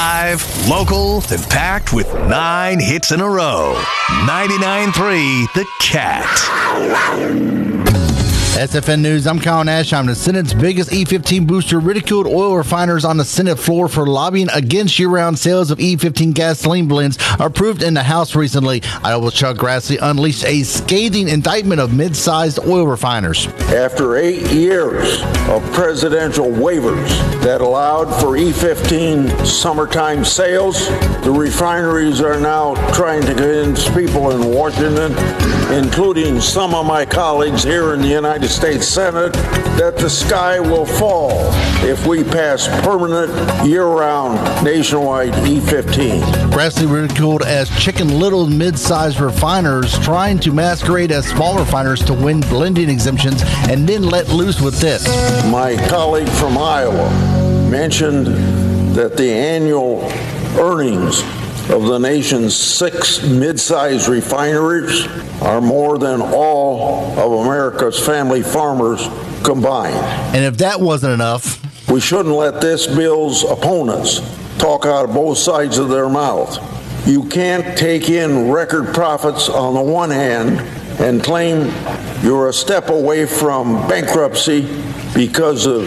Live, local, and packed with 9 hits in a row. 99.3 The Cat. SFN News, I'm Kyle Nash. I'm the Senate's biggest E15 booster ridiculed oil refiners on the Senate floor for lobbying against year-round sales of E15 gasoline blends approved in the House recently. Iowa's Chuck Grassley unleashed a scathing indictment of mid-sized oil refiners. After 8 years of presidential waivers that allowed for E15 summertime sales, the refineries are now trying to convince people in Washington, including some of my colleagues here in the United States Senate, that the sky will fall if we pass permanent year-round nationwide E15. Grassley ridiculed as Chicken Little mid-sized refiners trying to masquerade as small refiners to win blending exemptions and then let loose with this. My colleague from Iowa mentioned that the annual earnings of the nation's 6 mid-sized refineries are more than all of America's family farmers combined. And if that wasn't enough, we shouldn't let this bill's opponents talk out of both sides of their mouth. You can't take in record profits on the one hand and claim you're a step away from bankruptcy because of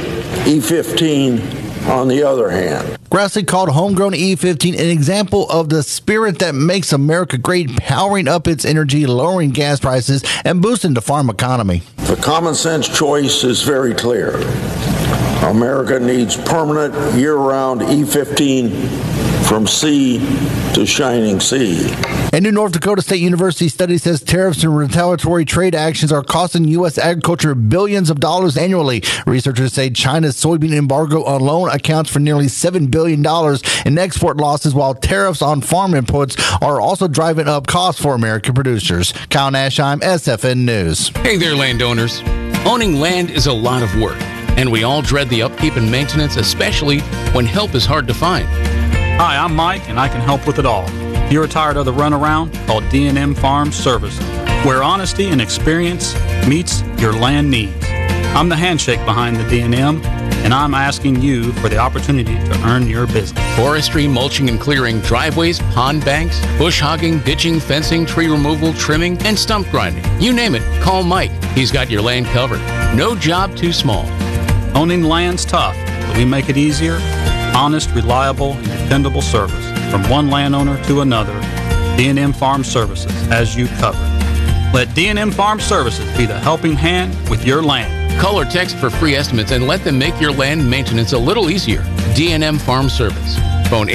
E15 on the other hand. Grassley called homegrown E15 an example of the spirit that makes America great, powering up its energy, lowering gas prices, and boosting the farm economy. The common sense choice is very clear. America needs permanent year-round E15 from sea to shining sea. A new North Dakota State University study says tariffs and retaliatory trade actions are costing U.S. agriculture billions of dollars annually. Researchers say China's soybean embargo alone accounts for nearly $7 billion in export losses, while tariffs on farm inputs are also driving up costs for American producers. Kyle Nashheim, SFN News. Hey there, landowners. Owning land is a lot of work, and we all dread the upkeep and maintenance, especially when help is hard to find. Hi, I'm Mike, and I can help with it all. If you're tired of the runaround, call D&M Farm Services, where honesty and experience meets your land needs. I'm the handshake behind the D&M, and I'm asking you for the opportunity to earn your business. Forestry, mulching and clearing, driveways, pond banks, bush hogging, ditching, fencing, tree removal, trimming, and stump grinding. You name it, call Mike. He's got your land covered. No job too small. Owning land's tough, but we make it easier. Honest, reliable, and dependable service from one landowner to another. D&M Farm Services has you covered. Let D&M Farm Services be the helping hand with your land. Call or text for free estimates and let them make your land maintenance a little easier. D&M Farm Service. Phone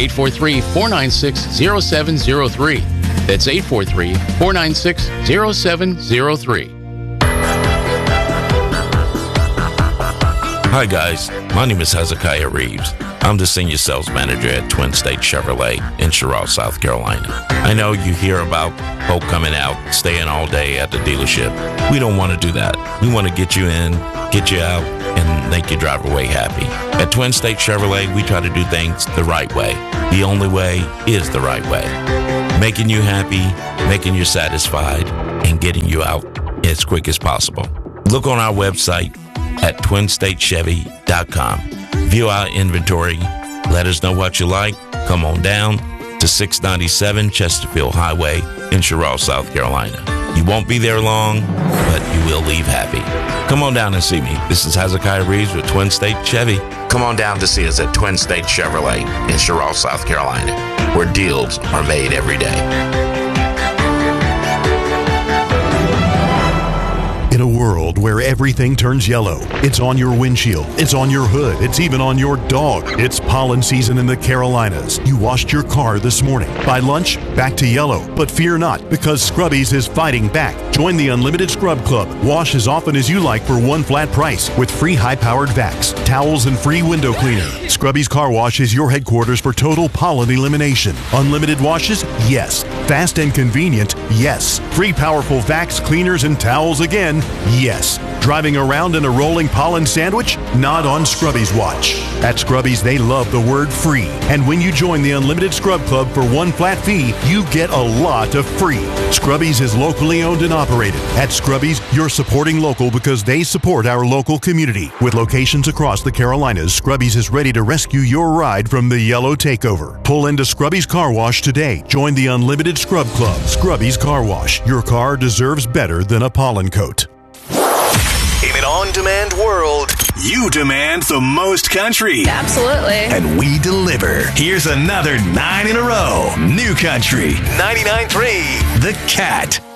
843-496-0703. That's 843-496-0703. Hi guys, my name is Hezekiah Reeves. I'm the Senior Sales Manager at Twin State Chevrolet in Sherrall, South Carolina. I know you hear about folk coming out, staying all day at the dealership. We don't want to do that. We want to get you in, get you out, and make your driver way happy. At Twin State Chevrolet, we try to do things the right way. The only way is the right way. Making you happy, making you satisfied, and getting you out as quick as possible. Look on our website at twinstatechevy.com. View our inventory. Let us know what you like. Come on down to 697 Chesterfield Highway in Sherrall, South Carolina. You won't be there long, but you will leave happy. Come on down and see me. This is Hezekiah Reeves with Twin State Chevy. Come on down to see us at Twin State Chevrolet in Sherrall, South Carolina, where deals are made every day. In a world where everything turns yellow, it's on your windshield, it's on your hood, it's even on your dog. It's pollen season in the Carolinas. You washed your car this morning. By lunch, back to yellow. But fear not, because Scrubbies is fighting back. Join the Unlimited Scrub Club. Wash as often as you like for one flat price with free high-powered vacs, towels, and free window cleaner. Scrubbies Car Wash is your headquarters for total pollen elimination. Unlimited washes? Yes. Fast and convenient? Yes. Free powerful vacs, cleaners, and towels again? Yes. Yes, driving around in a rolling pollen sandwich? Not on Scrubby's watch. At Scrubby's, they love the word free. And when you join the Unlimited Scrub Club for one flat fee, you get a lot of free. Scrubby's is locally owned and operated. At Scrubby's, you're supporting local because they support our local community. With locations across the Carolinas, Scrubby's is ready to rescue your ride from the yellow takeover. Pull into Scrubby's Car Wash today. Join the Unlimited Scrub Club. Scrubby's Car Wash. Your car deserves better than a pollen coat. In an on-demand world, you demand the most country. Absolutely. And we deliver. Here's another 9 in a row. New Country 99.3 The Cat.